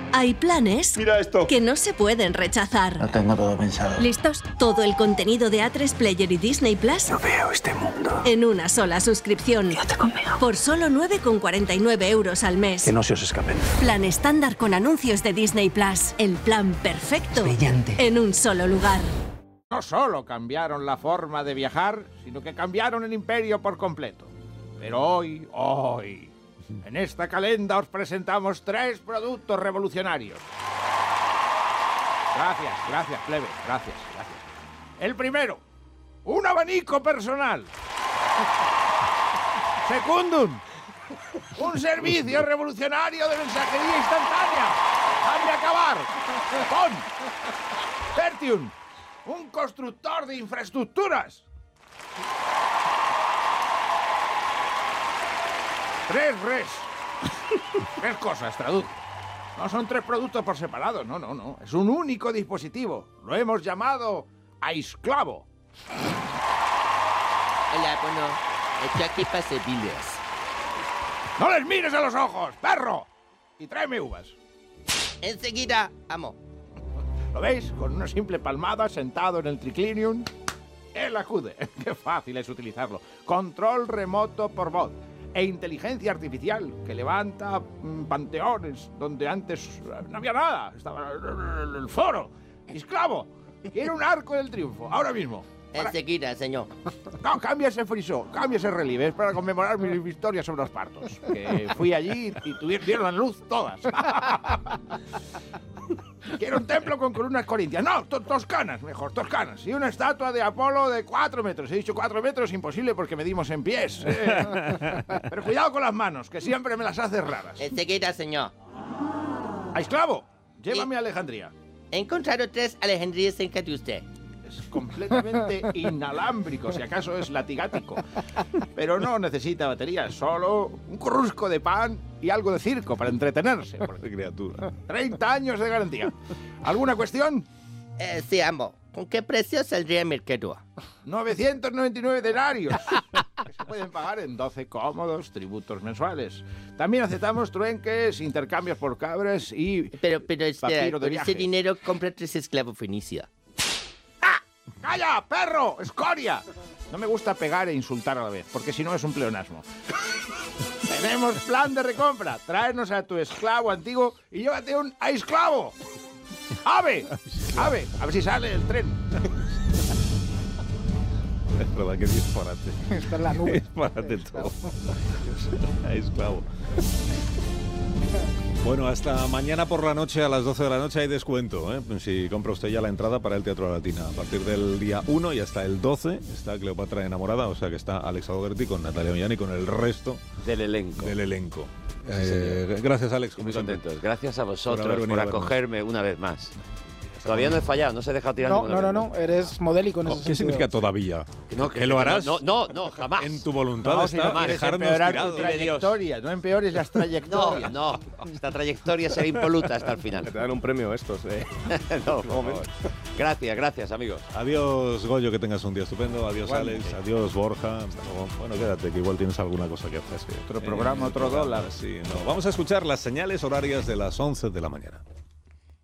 Hay planes Mira esto. que no se pueden rechazar. Lo tengo todo pensado. ¿Listos? Todo el contenido de A3 Player y Disney Plus No veo este mundo. en una sola suscripción. Quédate conmigo. Por solo 9,49 euros al mes. Que no se os escapen. Plan estándar con anuncios de Disney Plus. El plan perfecto. Brillante. En un solo lugar. No solo cambiaron la forma de viajar, sino que cambiaron el imperio por completo. Pero hoy, en esta calenda os presentamos 3 productos revolucionarios. Gracias, plebe, gracias. El primero, un abanico personal. Secundum, un servicio revolucionario de mensajería instantánea. ¡Hazme acabar! Con Tertium, un constructor de infraestructuras. 3 cosas, traduzco. No son 3 productos por separado, no. Es un único dispositivo. Lo hemos llamado Aisclavo. Hola, bueno, estoy aquí para servirles. ¡No les mires a los ojos, perro! Y tráeme uvas. Enseguida, amo. ¿Lo veis? Con una simple palmada, sentado en el triclinium, él acude. ¡Qué fácil es utilizarlo! Control remoto por voz e inteligencia artificial que levanta panteones donde antes no había nada. Estaba el foro. Esclavo. Quiere un arco del triunfo, ahora mismo. Enseguida, señor. No, cambia ese friso, cambia ese relieve. Es para conmemorar mi victoria sobre los partos. Que fui allí y dieron la luz todas. Quiero un templo con columnas corintias. No, toscanas, mejor, toscanas. Y una estatua de Apolo de 4 metros. He dicho 4 metros, imposible porque medimos en pies. Pero cuidado con las manos, que siempre me las haces raras. Enseguida, señor. ¡A esclavo! Llévame a Alejandría. He encontrado 3 Alejandrías cerca de usted. Es completamente inalámbrico, si acaso es latigático. Pero no necesita batería, solo un crusco de pan y algo de circo para entretenerse. Qué criatura. 30 años de garantía. ¿Alguna cuestión? Sí, amo. ¿Con qué precio saldría el mercado? 999 denarios. Que se pueden pagar en 12 cómodos tributos mensuales. También aceptamos truenques, intercambios por cabras y Pero papiro de con viaje. ese dinero compra 3 esclavos fenicios. ¡Calla, perro! ¡Escoria! No me gusta pegar e insultar a la vez, porque si no es un pleonasmo. Tenemos plan de recompra. Tráenos a tu esclavo antiguo y llévate un esclavo. ¡Ave! ¡Ave! A ver si sale el tren. Es verdad que disparate. Está en la nube. Disparate todo. Esclavo. Bueno, hasta mañana por la noche, a las 12 de la noche, hay descuento, ¿eh? Si compra usted ya la entrada para el Teatro Latina. A partir del día 1 y hasta el 12 está Cleopatra enamorada, o sea que está Alex Doherty con Natalia Millán y con el resto del elenco. Gracias, Alex. Muy contentos. Gracias a Por vosotros haber por, venido a vernos. acogerme una vez más. Todavía no he fallado, no se he dejado tirar ninguna vez. No, eres modélico en ese ¿Qué sentido. significa todavía? ¿Que lo harás? No, jamás. En tu voluntad No, está quieres dejarnos empeorar tu tirados. trayectoria, no empeores las trayectorias. No. Esta trayectoria será impoluta hasta el final. Te dan un premio estos, No, por favor. Gracias, amigos. Adiós, Goyo, que tengas un día estupendo. Adiós, Igualmente. Alex. Adiós, Borja. Hasta luego. Bueno, quédate, que igual tienes alguna cosa que hacer. Otro programa, otro dólar. Sí, no. Vamos a escuchar las señales horarias de las 11 de la mañana.